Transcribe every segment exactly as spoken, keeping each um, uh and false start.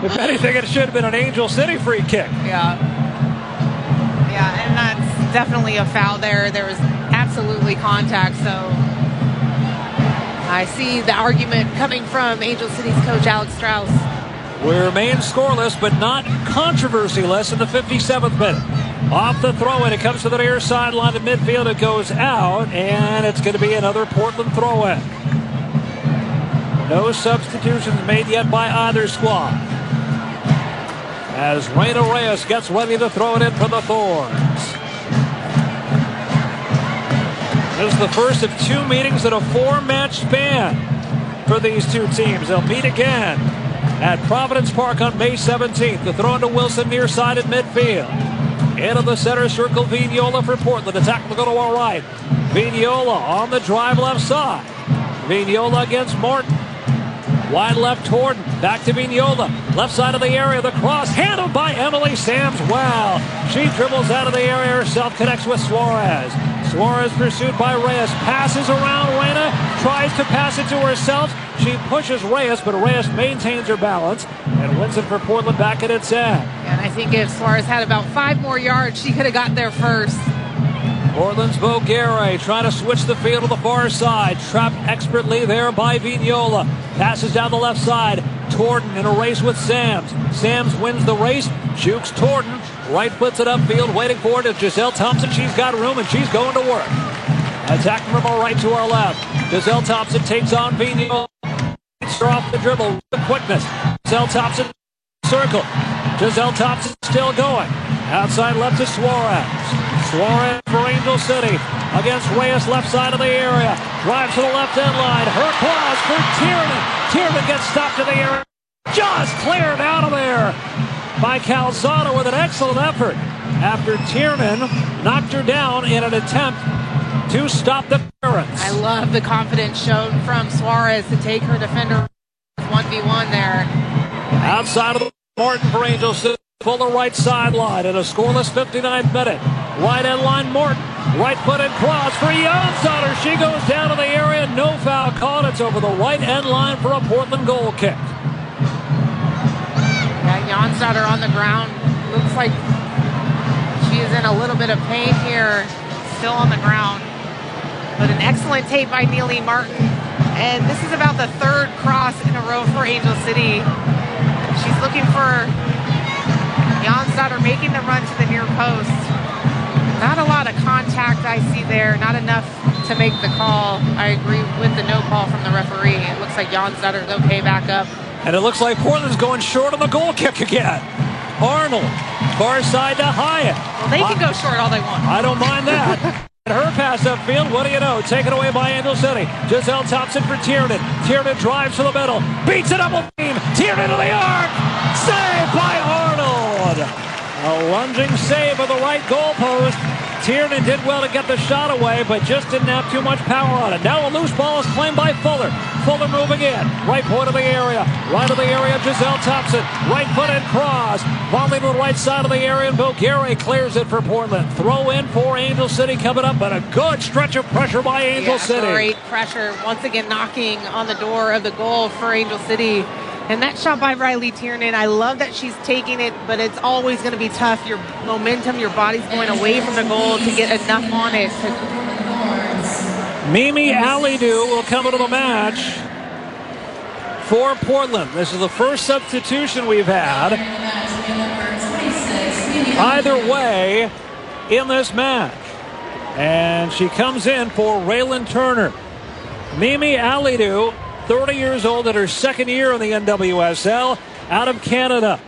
If anything, it should have been an Angel City free kick. Yeah. Yeah, and that's definitely a foul there. There was absolutely contact, so I see the argument coming from Angel City's coach, Alex Strauss. We remain scoreless, but not controversy-less in the fifty-seventh minute. Off the throw-in, it comes to the near sideline to midfield. It goes out, and it's going to be another Portland throw-in. No substitutions made yet by either squad. As Reina Reyes gets ready to throw it in for the Thorns. This is the first of two meetings in a four-match span for these two teams. They'll meet again at Providence Park on May seventeenth. The throw into Wilson near side at midfield. Into the center circle, Vignola for Portland. Attack will go to our right. Vignola on the drive left side. Vignola against Martin. Wide left Torden. Back to Vignola. Left side of the area. The cross handled by Emily Sams. Wow. She dribbles out of the area herself. Connects with Suarez. Suarez pursued by Reyes. Passes around Reina. Tries to pass it to herself. She pushes Reyes, but Reyes maintains her balance and wins it for Portland back at its end. And I think if Suarez had about five more yards, she could have got there first. Portland's Boguere trying to switch the field to the far side. Trapped expertly there by Vignola. Passes down the left side. Torden in a race with Sams. Sams wins the race. Jukes Torden. Right flips it upfield. Waiting for it is Giselle Thompson. She's got room and she's going to work. Attacking from our right to our left. Giselle Thompson takes on Vignola. Her off the dribble with the quickness. Giselle Thompson circle. Giselle Thompson still going. Outside left to Suarez. Suarez for Angel City against Reyes left side of the area. Drives to the left end line. Her cross for Tiernan. Tiernan gets stopped in the area. Just cleared out of there by Calzada with an excellent effort after Tiernan knocked her down in an attempt to stop the clearance. I love the confidence shown from Suarez to take her defender one v one there. Outside of the Martin for Angel City. Fuller right sideline at a scoreless fifty-ninth minute. Right end line Morton. Right footed cross for Jonsdottir. She goes down to the area. No foul called. It's over the right end line for a Portland goal kick. Yeah, Jonsdottir on the ground. Looks like she is in a little bit of pain here. Still on the ground. But an excellent tape by Neely Martin. And this is about the third cross in a row for Angel City. She's looking for Jonsdottir making the run to the near post. Not a lot of contact I see there. Not enough to make the call. I agree with the no call from the referee. It looks like Jonsdottir's okay back up. And it looks like Portland's going short on the goal kick again. Arnold, far side to Hyatt. Well, they can go short all they want. I don't mind that. Her pass upfield, what do you know? Taken away by Angel City. Giselle Thompson for Tiernan. Tiernan drives to the middle. Beats a double team. Tiernan to the arc. Saved by Arnold. A lunging save of the right goalpost. Tiernan did well to get the shot away, but just didn't have too much power on it. Now a loose ball is claimed by Fuller. Fuller moving in. Right point of the area. Right of the area, Giselle Thompson. Right footed cross. Volley to the right side of the area, and Boguere clears it for Portland. Throw in for Angel City coming up, but a good stretch of pressure by Angel yeah, City. Great pressure. Once again knocking on the door of the goal for Angel City. And that shot by Riley Tiernan, I love that she's taking it, but it's always going to be tough. Your momentum, your body's going away from the goal to get enough on it. Mimi Alidou will come into the match for Portland. This is the first substitution we've had either way in this match. And she comes in for Raylan Turner. Mimi Alidou, thirty years old, in her second year in the N W S L, out of Canada.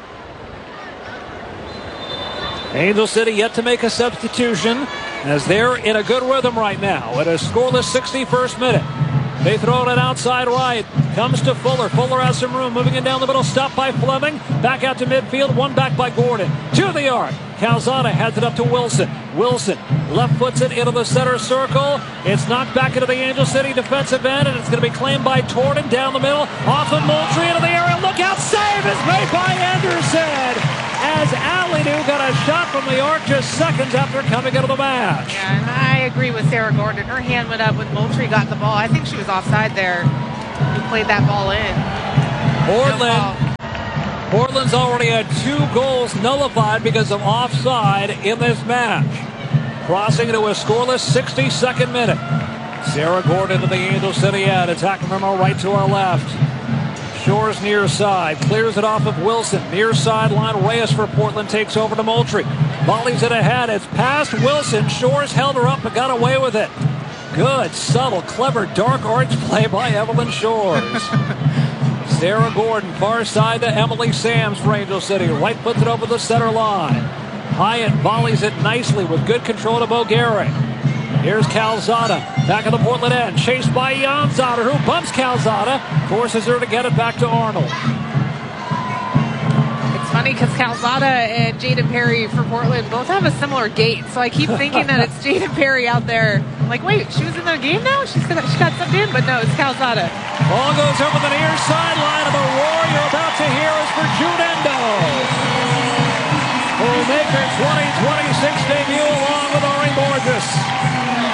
Angel City yet to make a substitution, as they're in a good rhythm right now at a scoreless sixty-first minute. They throw it outside right. Comes to Fuller. Fuller has some room. Moving it down the middle. Stopped by Fleming. Back out to midfield. One back by Gordon. To the arc. Calzada heads it up to Wilson. Wilson left foots it into the center circle. It's knocked back into the Angel City defensive end, and it's going to be claimed by Torden down the middle. Off of Moultrie into the area. Look out. Save is made by Anderson, as Alidou got a shot from the arc just seconds after coming into the match. Yeah, and I agree with Sarah Gordon. Her hand went up when Moultrie got the ball. I think she was offside there. He played that ball in. Portland No Portland's already had two goals nullified because of offside in this match. Crossing into a scoreless sixty-second minute. Sarah Gordon to the Angel City end. Attacking from our right to our left. Shores near side. Clears it off of Wilson. Near sideline. Reyes for Portland takes over to Moultrie. Volleys it ahead. It's past Wilson. Shores held her up but got away with it. Good, subtle, clever, dark arts play by Evelyn Shores. Sarah Gordon, far side to Emily Sams for Angel City. Right puts it over the center line. Hyatt volleys it nicely with good control to Bogueri. Here's Calzada, back of the Portland end, chased by Janzada, who bumps Calzada, forces her to get it back to Arnold. It's funny because Calzada and Jaden Perry for Portland both have a similar gait, so I keep thinking that it's Jaden Perry out there. I'm like, wait, she was in the game now? She's got, she got subbed in, but no, it's Calzada. Ball goes over the near sideline, and the roar you're about to hear is for June Endo, who will make her twenty twenty-six debut